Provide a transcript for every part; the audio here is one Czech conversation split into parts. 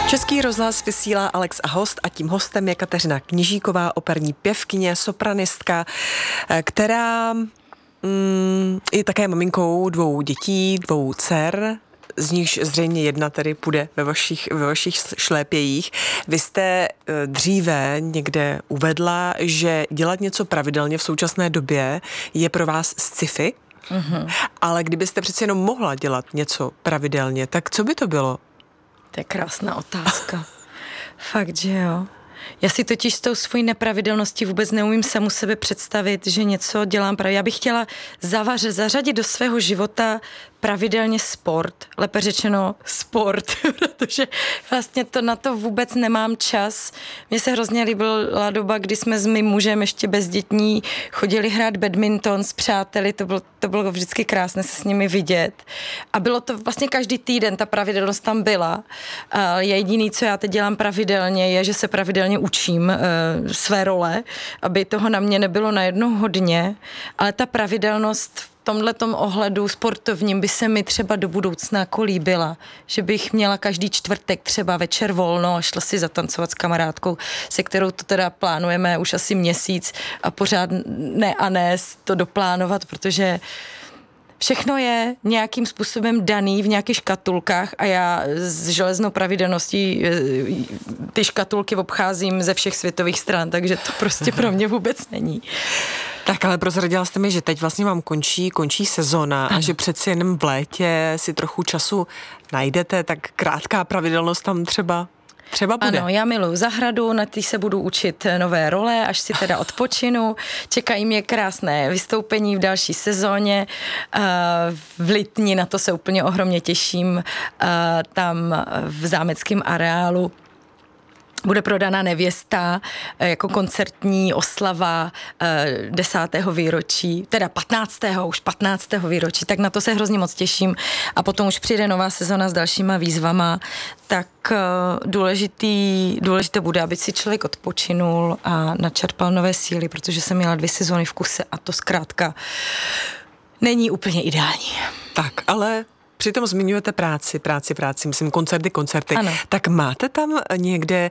Český rozhlas vysílá Alex a host a tím hostem je Kateřina Kněžíková, operní pěvkyně, sopranistka, která je také maminkou 2 dětí, 2 dcer, z nichž zřejmě jedna tedy půjde ve vašich šlépějích. Vy jste dříve někde uvedla, že dělat něco pravidelně v současné době je pro vás sci-fi, ale kdybyste přeci jenom mohla dělat něco pravidelně, tak co by to bylo? To je krásná otázka. Fakt, že jo. Já si totiž s tou svojí nepravidelností vůbec neumím samu sebe představit, že něco dělám pravidelně. Já bych chtěla zařadit do svého života pravidelně sport, lépe řečeno sport, protože vlastně na to vůbec nemám čas. Mně se hrozně líbila doba, kdy jsme s mým mužem ještě bezdětní chodili hrát badminton s přáteli, to bylo vždycky krásné se s nimi vidět. A bylo to vlastně každý týden, ta pravidelnost tam byla. A jediný, co já teď dělám pravidelně, je, že se pravidelně učím své role, aby toho na mě nebylo najednou hodně, ale ta pravidelnost v tomhletom ohledu sportovním by se mi třeba do budoucna jako líbila, že bych měla každý čtvrtek třeba večer volno a šla si zatancovat s kamarádkou, se kterou to teda plánujeme už asi měsíc a pořád ne to doplánovat, protože všechno je nějakým způsobem daný v nějakých škatulkách a já s železnou pravidelností ty škatulky obcházím ze všech světových stran, takže to prostě pro mě vůbec není. Tak ale prozradila jste mi, že teď vlastně vám končí sezona a že přeci jenom v létě si trochu času najdete, tak krátká pravidelnost tam třeba bude. Ano, já miluji zahradu, na té se budu učit nové role, až si teda odpočinu. Čekají mě krásné vystoupení v další sezóně. V Litni na to se úplně ohromně těším. Tam v zámeckém areálu bude prodána Nevěsta jako koncertní oslava 10. výročí, teda 15. výročí, tak na to se hrozně moc těším a potom už přijde nová sezona s dalšíma výzvama, tak důležité bude, aby si člověk odpočinul a načerpal nové síly, protože jsem měla 2 sezóny v kuse a to zkrátka není úplně ideální. Tak, ale přitom zmiňujete práci, myslím koncerty. Ano. Tak máte tam někde,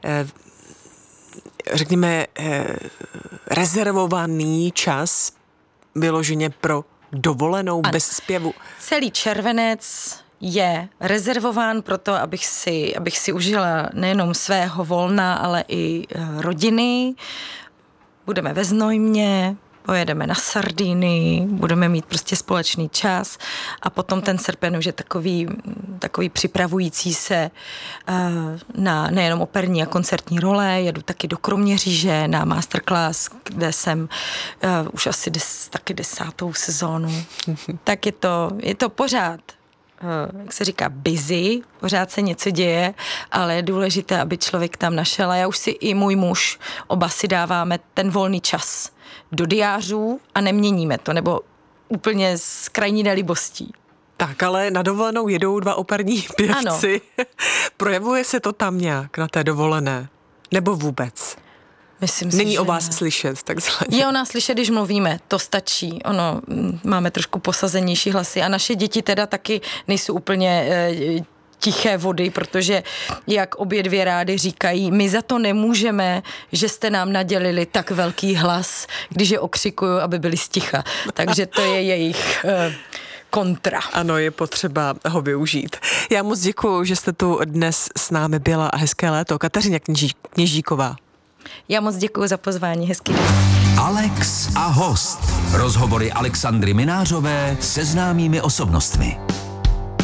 řekněme, rezervovaný čas vyloženě pro dovolenou bez zpěvu? Celý červenec je rezervován pro to, abych si užila nejenom svého volna, ale i rodiny. Budeme ve Znojmě, pojedeme na Sardinii, budeme mít prostě společný čas a potom ten srpen už je takový připravující se na nejenom operní a koncertní role. Jedu taky do Kroměříže na masterclass, kde jsem už asi taky 10. sezónu. Tak je to pořád, jak se říká, busy, pořád se něco děje, ale je důležité, aby člověk tam našel. A já už si i můj muž, oba si dáváme ten volný čas do diářů a neměníme to, nebo úplně s krajní nelibostí. Tak, ale na dovolenou jedou 2 operní pěvci. Ano. Projevuje se to tam nějak na té dovolené? Nebo vůbec? Myslím si, není o vás slyšet, takzvaně. Je o nás slyšet, když mluvíme, to stačí. Máme trošku posazenější hlasy a naše děti teda taky nejsou úplně tiché vody, protože jak obě 2 rády říkají, my za to nemůžeme, že jste nám nadělili tak velký hlas, když je okřikuju, aby byli sticha. Takže to je jejich kontra. Ano, je potřeba ho využít. Já moc děkuju, že jste tu dnes s námi byla a hezké léto. Kateřina Kněžíková. Já moc děkuju za pozvání, hezký den. Alex a host. Rozhovory Alexandry Minářové se známými osobnostmi.